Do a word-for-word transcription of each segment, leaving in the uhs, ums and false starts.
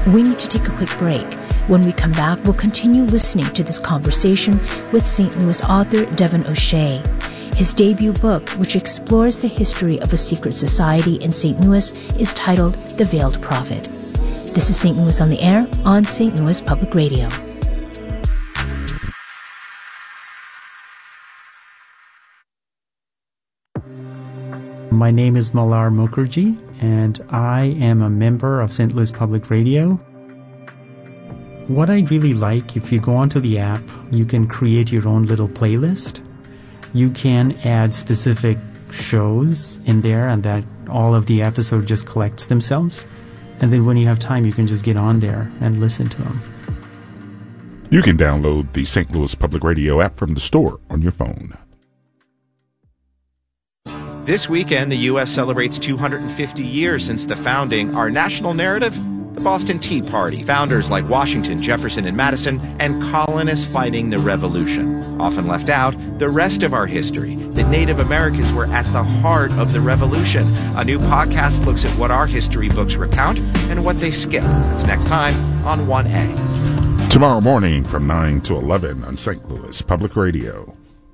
We need to take a quick break. When we come back, we'll continue listening to this conversation with Saint Louis author Devin O'Shea. His debut book, which explores the history of a secret society in Saint Louis, is titled The Veiled Prophet. This is Saint Louis on the Air on Saint Louis Public Radio. My name is Malar Mukherjee, and I am a member of Saint Louis Public Radio. What I really like, if you go onto the app, you can create your own little playlist. You can add specific shows in there, and that all of the episodes just collects themselves. And then when you have time, you can just get on there and listen to them. You can download the Saint Louis Public Radio app from the store on your phone. This weekend, the U S celebrates two hundred fifty years since the founding. Our national narrative? The Boston Tea Party. Founders like Washington, Jefferson, and Madison, and colonists fighting the Revolution. Often left out, the rest of our history. The Native Americans were at the heart of the Revolution. A new podcast looks at what our history books recount and what they skip. That's next time on one A. Tomorrow morning from nine to eleven on Saint Louis Public Radio.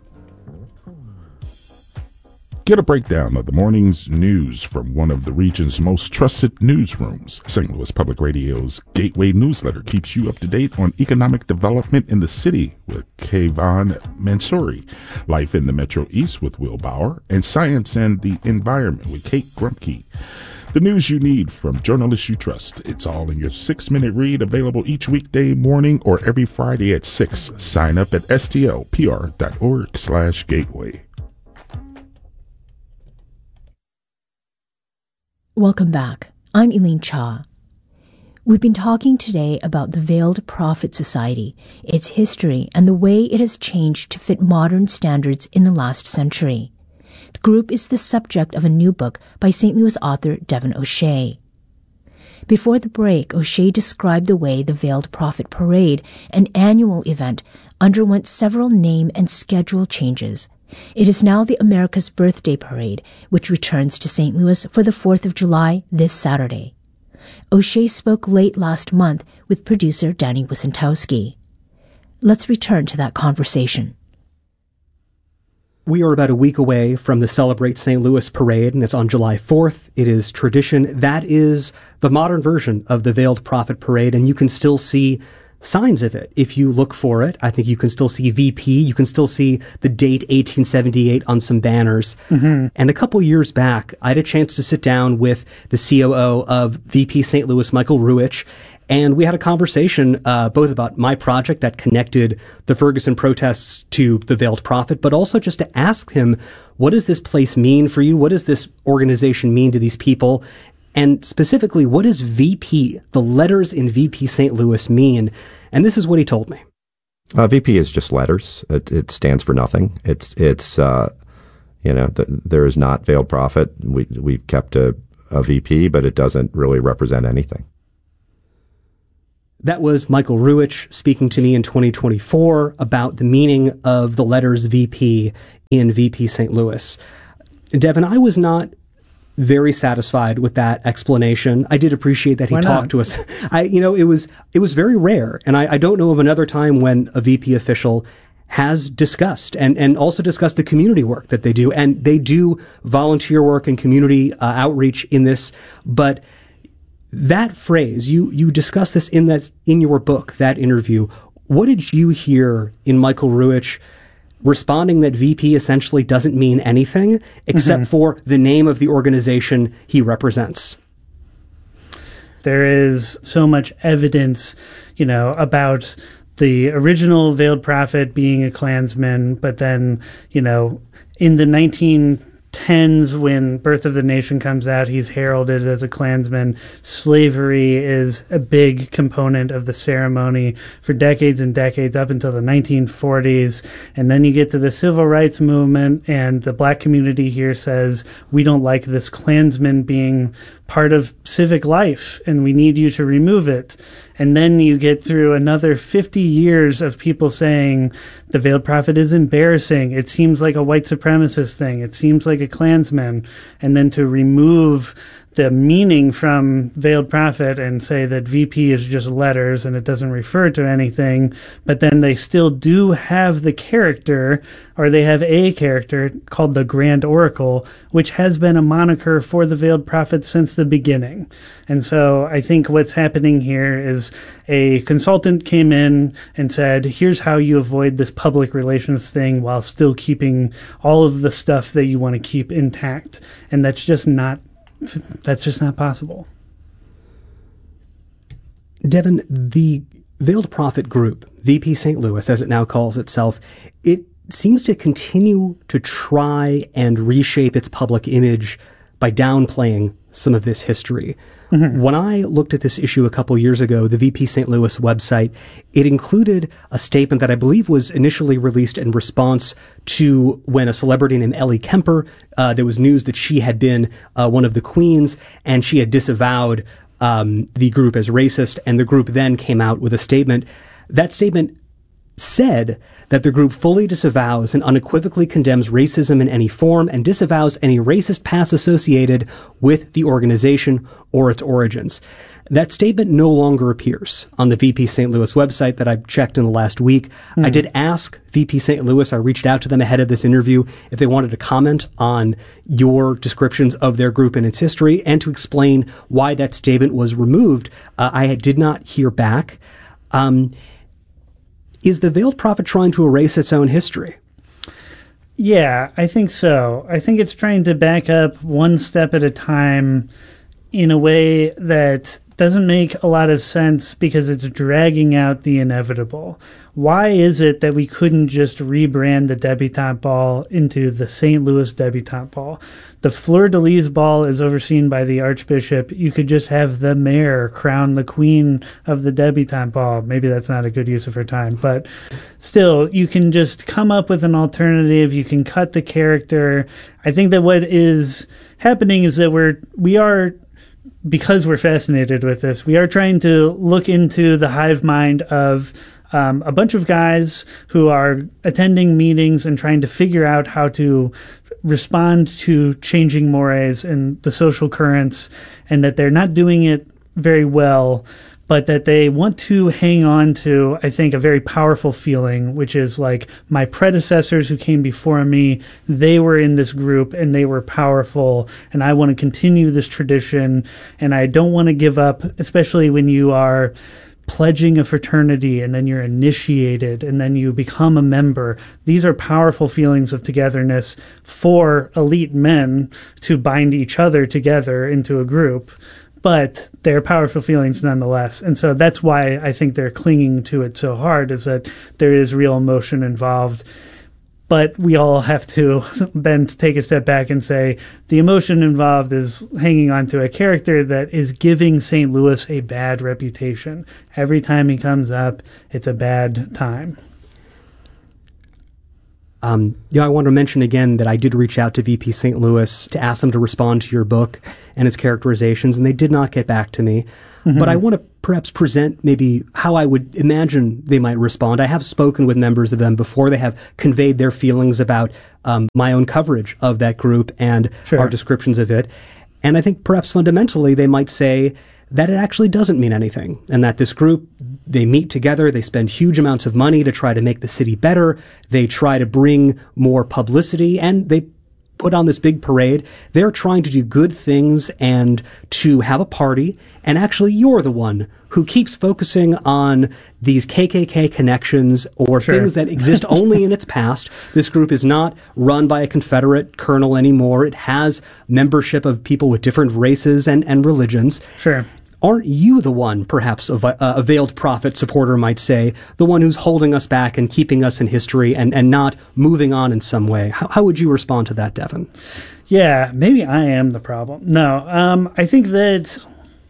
Get a breakdown of the morning's news from one of the region's most trusted newsrooms. Saint Louis Public Radio's Gateway newsletter keeps you up to date on economic development in the city with Kayvon Mansouri, Life in the Metro East with Will Bauer, and Science and the Environment with Kate Grumke. The news you need from journalists you trust. It's all in your six-minute read, available each weekday morning or every Friday at six. Sign up at S T L P R dot org slash gateway. Welcome back. I'm Elaine Cha. We've been talking today about the Veiled Prophet Society, its history, and the way it has changed to fit modern standards in the last century. The group is the subject of a new book by Saint Louis author Devin O'Shea. Before the break, O'Shea described the way the Veiled Prophet Parade, an annual event, underwent several name and schedule changes. It is now the America's Birthday Parade, which returns to Saint Louis for the fourth of July this Saturday. O'Shea spoke late last month with producer Danny Wysentowski. Let's return to that conversation. We are about a week away from the Celebrate Saint Louis Parade, and it's on July fourth. It is tradition. That is the modern version of the Veiled Prophet Parade, and you can still see signs of it. If you look for it, I think you can still see V P. You can still see the date eighteen seventy-eight on some banners. Mm-hmm. And a couple years back, I had a chance to sit down with the C O O of V P Saint Louis, Michael Ruich, and we had a conversation uh, both about my project that connected the Ferguson protests to the Veiled Prophet, but also just to ask him, what does this place mean for you? What does this organization mean to these people? And specifically, what does V P, the letters in V P Saint Louis, mean? And this is what he told me. Uh, V P is just letters. It, it stands for nothing. It's, it's uh, you know, th- there is not Veiled Prophet. We, we've kept a, a V P, but it doesn't really represent anything. That was Michael Ruich speaking to me in twenty twenty-four about the meaning of the letters V P in V P Saint Louis. Devin, I was not very satisfied with that explanation. I did appreciate that he Why talked not? to us. I, you know, it was it was very rare, and I, I don't know of another time when a V P official has discussed and, and also discussed the community work that they do, and they do volunteer work and community uh, outreach in this. But that phrase, you you discuss this in that in your book, that interview. What did you hear in Michael Ruich responding that V P essentially doesn't mean anything except mm-hmm. for the name of the organization he represents? There is so much evidence, you know, about the original Veiled Prophet being a Klansman, but then, you know, in the nineteen tens, when Birth of the Nation comes out, he's heralded as a Klansman. Slavery is a big component of the ceremony for decades and decades, up until the nineteen forties. And then you get to the Civil Rights Movement, and the black community here says, we don't like this Klansman being part of civic life, and we need you to remove it. And then you get through another fifty years of people saying the Veiled Prophet is embarrassing. It seems like a white supremacist thing. It seems like a Klansman. And then to remove the meaning from Veiled Prophet and say that V P is just letters and it doesn't refer to anything, but then they still do have the character, or they have a character called the Grand Oracle, which has been a moniker for the Veiled Prophet since the beginning. And so I think what's happening here is a consultant came in and said, here's how you avoid this public relations thing while still keeping all of the stuff that you want to keep intact. And that's just not That's just not possible. Devin, the Veiled Prophet group, V P Saint Louis, as it now calls itself, it seems to continue to try and reshape its public image by downplaying some of this history. Mm-hmm. When I looked at this issue a couple years ago, the V P Saint Louis website, it included a statement that I believe was initially released in response to when a celebrity named Ellie Kemper, uh, there was news that she had been uh, one of the queens, and she had disavowed um, the group as racist, and the group then came out with a statement. That statement said that the group fully disavows and unequivocally condemns racism in any form and disavows any racist past associated with the organization or its origins. That statement no longer appears on the V P Saint Louis website that I've checked in the last week. Mm. I did ask V P Saint Louis, I reached out to them ahead of this interview, if they wanted to comment on your descriptions of their group and its history and to explain why that statement was removed. Uh, I did not hear back. Um, Is the Veiled Prophet trying to erase its own history? Yeah, I think so. I think it's trying to back up one step at a time in a way that doesn't make a lot of sense because it's dragging out the inevitable. Why is it that we couldn't just rebrand the Debutante Ball into the Saint Louis Debutante Ball? The Fleur-de-Lis Ball is overseen by the Archbishop. You could just have the mayor crown the queen of the Debutante Ball. Maybe that's not a good use of her time, but still, you can just come up with an alternative. You can cut the character. I think that what is happening is that we're, we are, because we're fascinated with this, we are trying to look into the hive mind of um, a bunch of guys who are attending meetings and trying to figure out how to respond to changing mores and the social currents, and that they're not doing it very well, but that they want to hang on to, I think, a very powerful feeling, which is like, my predecessors who came before me, they were in this group and they were powerful, and I want to continue this tradition, and I don't want to give up, especially when you are pledging a fraternity and then you're initiated and then you become a member. These are powerful feelings of togetherness for elite men to bind each other together into a group, but they're powerful feelings nonetheless. And so that's why I think they're clinging to it so hard, is that there is real emotion involved. But we all have to then take a step back and say the emotion involved is hanging on to a character that is giving Saint Louis a bad reputation. Every time he comes up, it's a bad time. Um, yeah, I want to mention again that I did reach out to V P Saint Louis to ask them to respond to your book and its characterizations, and they did not get back to me. Mm-hmm. But I want to perhaps present maybe how I would imagine they might respond. I have spoken with members of them before. They have conveyed their feelings about um, my own coverage of that group and sure. our descriptions of it. And I think perhaps fundamentally they might say that it actually doesn't mean anything, and that this group, they meet together, they spend huge amounts of money to try to make the city better, they try to bring more publicity, and they put on this big parade. They're trying to do good things and to have a party, and actually you're the one who keeps focusing on these K K K connections or sure. things that exist only in its past. This group is not run by a Confederate colonel anymore. It has membership of people with different races and, and religions. Sure. Aren't you the one, perhaps a, a veiled prophet supporter might say, the one who's holding us back and keeping us in history and, and not moving on in some way? How, how would you respond to that, Devin? Yeah, maybe I am the problem. No, um, I think that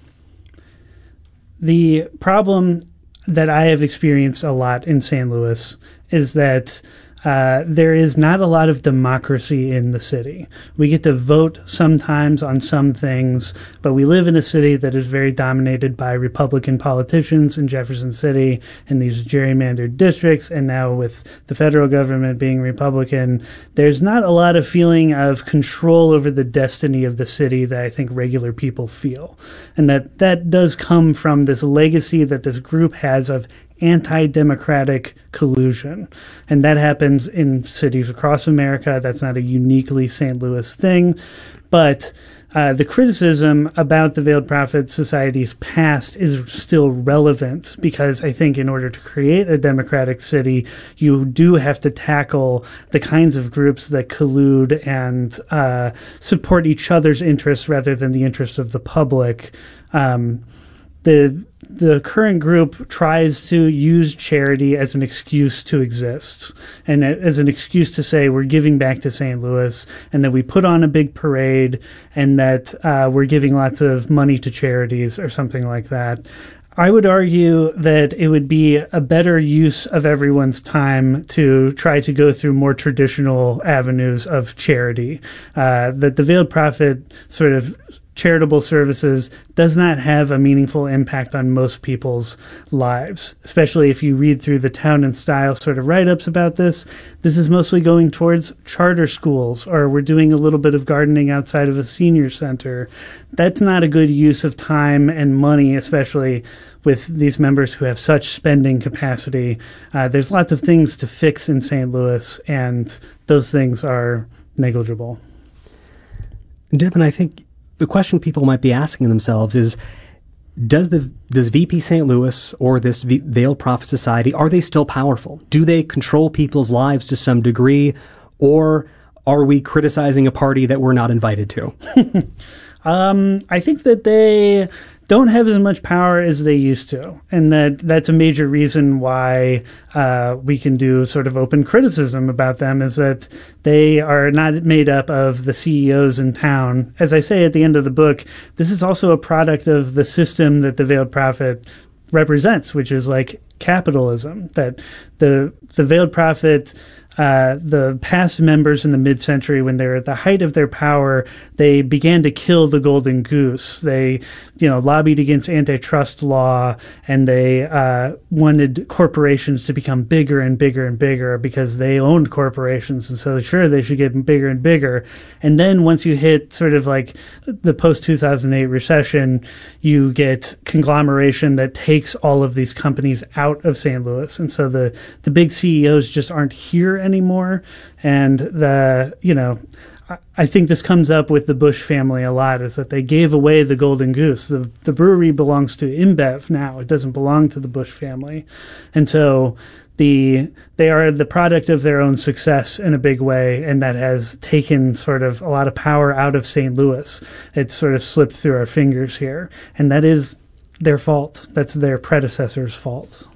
the problem that I have experienced a lot in Saint Louis is that uh, there is not a lot of democracy in the city. We get to vote sometimes on some things, but we live in a city that is very dominated by Republican politicians in Jefferson City and these gerrymandered districts, and now with the federal government being Republican, there's not a lot of feeling of control over the destiny of the city that I think regular people feel. And that that does come from this legacy that this group has of anti-democratic collusion. And that happens in cities across America. That's not a uniquely Saint Louis thing. But uh, the criticism about the Veiled Prophet Society's past is still relevant, because I think in order to create a democratic city, you do have to tackle the kinds of groups that collude and uh, support each other's interests rather than the interests of the public. Um, the the current group tries to use charity as an excuse to exist, and as an excuse to say we're giving back to Saint Louis, and that we put on a big parade, and that uh, we're giving lots of money to charities or something like that. I would argue that it would be a better use of everyone's time to try to go through more traditional avenues of charity. Uh, that the Veiled Prophet sort of charitable services does not have a meaningful impact on most people's lives, especially if you read through the Town and Style sort of write-ups about this. This is mostly going towards charter schools, or we're doing a little bit of gardening outside of a senior center. That's not a good use of time and money, especially with these members who have such spending capacity. Uh, there's lots of things to fix in Saint Louis, and those things are negligible. Devin, I think the question people might be asking themselves is, does the does V P Saint Louis or this v- Veiled Prophet Society, are they still powerful? Do they control people's lives to some degree, or are we criticizing a party that we're not invited to? um, I think that they don't have as much power as they used to, and that that's a major reason why uh, we can do sort of open criticism about them, is that they are not made up of the C E Os in town. As I say at the end of the book, this is also a product of the system that the Veiled Prophet represents, which is like capitalism, that the the Veiled Prophet, uh, the past members in the mid-century, when they were at the height of their power, they began to kill the golden goose. They, you know, lobbied against antitrust law, and they uh, wanted corporations to become bigger and bigger and bigger because they owned corporations, and so sure, they should get bigger and bigger. And then once you hit sort of like the post two thousand eight recession, you get conglomeration that takes all of these companies out of Saint Louis, and so the the big C E Os just aren't here anymore. And the, you know, I think this comes up with the Bush family a lot, is that they gave away the golden goose. The, the brewery belongs to InBev now. It doesn't belong to the Bush family. And so the they are the product of their own success in a big way, and that has taken sort of a lot of power out of Saint Louis. It's sort of slipped through our fingers here, and that is their fault. That's their predecessor's fault.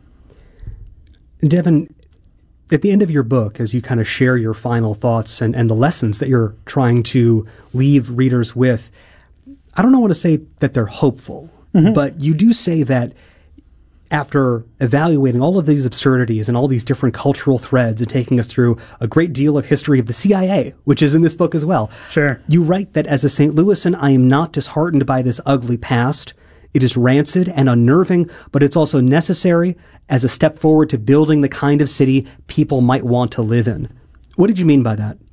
Devin, at the end of your book, as you kind of share your final thoughts and, and the lessons that you're trying to leave readers with, I don't want to say that they're hopeful, mm-hmm. but you do say that after evaluating all of these absurdities and all these different cultural threads and taking us through a great deal of history of the C I A, which is in this book as well, sure, you write that as a Saint Louisan, I am not disheartened by this ugly past. It is rancid and unnerving, but it's also necessary as a step forward to building the kind of city people might want to live in. What did you mean by that?